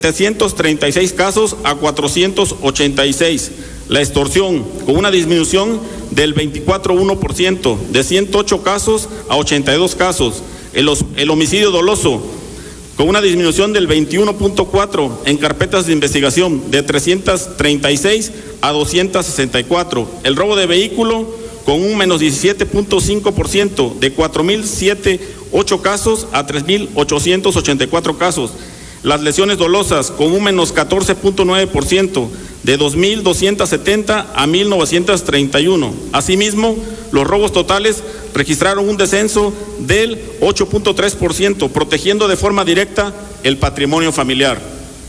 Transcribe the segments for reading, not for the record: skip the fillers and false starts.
736 casos a 486. La extorsión, con una disminución del 24.1%, de 108 casos a 82 casos. El homicidio doloso, con una disminución del 21.4% en carpetas de investigación, de 336 a 264. El robo de vehículo, con un menos 17.5%, de 4.008 casos a 3.884 casos. Las lesiones dolosas, con un menos 14.9%, de 2.270 a 1.931. Asimismo, los robos totales registraron un descenso del 8.3%, protegiendo de forma directa el patrimonio familiar.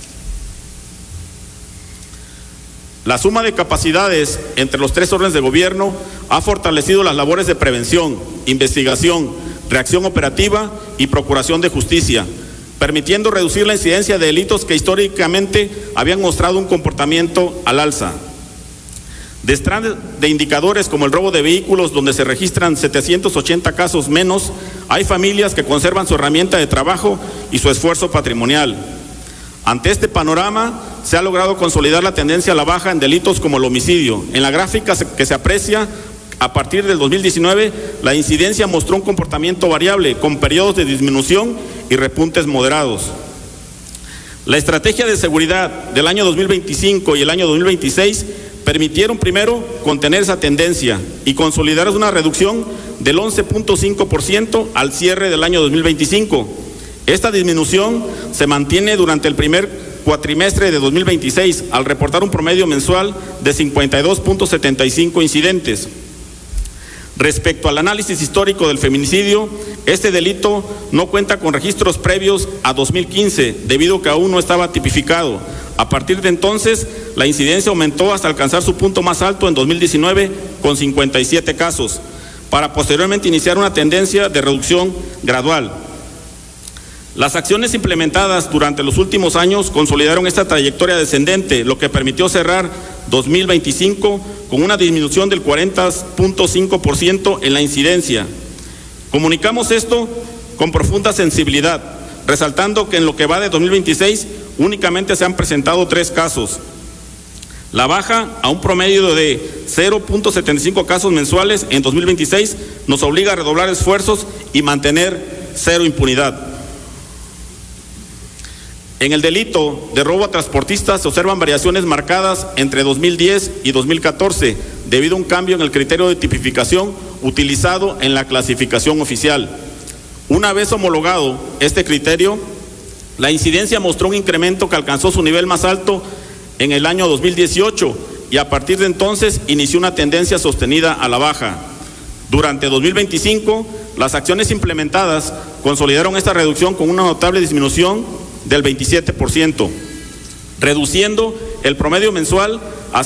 La suma de capacidades entre los tres órdenes de gobierno ha fortalecido las labores de prevención, investigación, reacción operativa y procuración de justicia, permitiendo reducir la incidencia de delitos que históricamente habían mostrado un comportamiento al alza. Detrás de indicadores como el robo de vehículos, donde se registran 780 casos menos, hay familias que conservan su herramienta de trabajo y su esfuerzo patrimonial. Ante este panorama, se ha logrado consolidar la tendencia a la baja en delitos como el homicidio. En la gráfica que se aprecia, a partir del 2019, la incidencia mostró un comportamiento variable, con periodos de disminución y repuntes moderados. La estrategia de seguridad del año 2025 y el año 2026 permitieron primero contener esa tendencia y consolidar una reducción del 11.5% al cierre del año 2025. Esta disminución se mantiene durante el primer cuatrimestre de 2026, al reportar un promedio mensual de 52.75 incidentes. Respecto al análisis histórico del feminicidio, este delito no cuenta con registros previos a 2015, debido a que aún no estaba tipificado. A partir de entonces, la incidencia aumentó hasta alcanzar su punto más alto en 2019, con 57 casos, para posteriormente iniciar una tendencia de reducción gradual. Las acciones implementadas durante los últimos años consolidaron esta trayectoria descendente, lo que permitió cerrar 2025 con una disminución del 40.5% en la incidencia. Comunicamos esto con profunda sensibilidad, resaltando que en lo que va de 2026 únicamente se han presentado 3 casos. La baja a un promedio de 0.75 casos mensuales en 2026 nos obliga a redoblar esfuerzos y mantener cero impunidad. En el delito de robo a transportistas se observan variaciones marcadas entre 2010 y 2014, debido a un cambio en el criterio de tipificación utilizado en la clasificación oficial. Una vez homologado este criterio, la incidencia mostró un incremento que alcanzó su nivel más alto en el año 2018 y a partir de entonces inició una tendencia sostenida a la baja. Durante 2025, las acciones implementadas consolidaron esta reducción con una notable disminución del 27%, reduciendo el promedio mensual a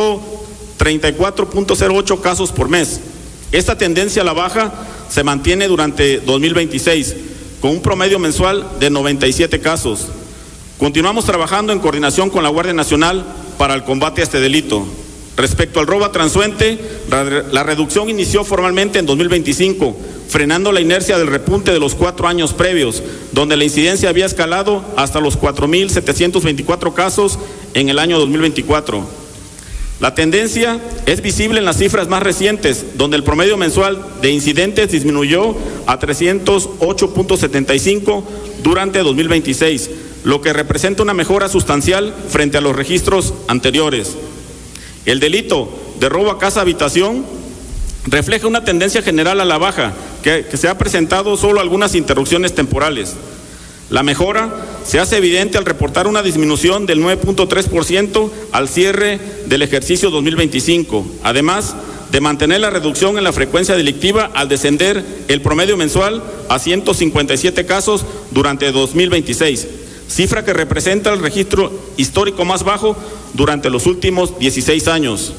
134.08 casos por mes. Esta tendencia a la baja se mantiene durante 2026, con un promedio mensual de 97 casos. Continuamos trabajando en coordinación con la Guardia Nacional para el combate a este delito. Respecto al robo a transeúnte, la reducción inició formalmente en 2025, frenando la inercia del repunte de los 4 años previos, donde la incidencia había escalado hasta los 4.724 casos en el año 2024. La tendencia es visible en las cifras más recientes, donde el promedio mensual de incidentes disminuyó a 308.75 durante 2026, lo que representa una mejora sustancial frente a los registros anteriores. El delito de robo a casa-habitación refleja una tendencia general a la baja, que se ha presentado solo algunas interrupciones temporales. La mejora se hace evidente al reportar una disminución del 9.3% al cierre del ejercicio 2025, además de mantener la reducción en la frecuencia delictiva al descender el promedio mensual a 157 casos durante 2026, cifra que representa el registro histórico más bajo durante los últimos 16 años.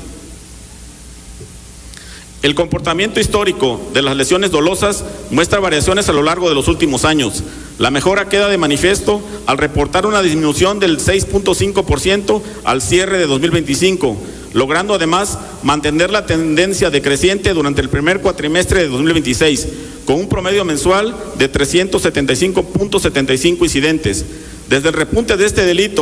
El comportamiento histórico de las lesiones dolosas muestra variaciones a lo largo de los últimos años. La mejora queda de manifiesto al reportar una disminución del 6.5% al cierre de 2025, logrando además mantener la tendencia decreciente durante el primer cuatrimestre de 2026, con un promedio mensual de 375.75 incidentes. Desde el repunte de este delito